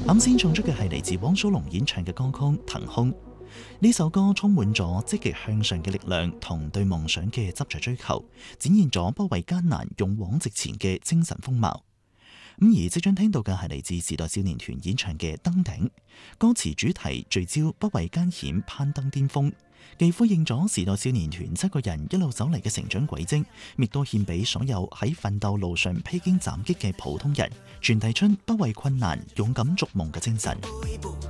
啱先唱出嘅係嚟自汪蘇泷演唱嘅歌曲《騰空》。呢首歌充滿咗積極向上嘅力量同對夢想嘅執着追求，展現咗不畏艱難、勇往直前嘅精神風貌。而即將聽到嘅係嚟自時代少年團演唱嘅《登頂》，歌詞主題聚焦不畏艱險攀登巔峰，既呼應咗時代少年團7個人一路走嚟嘅成長軌跡，亦都獻俾所有喺奮鬥路上披荊斬棘嘅普通人，傳遞出不畏困難、勇敢逐夢嘅精神。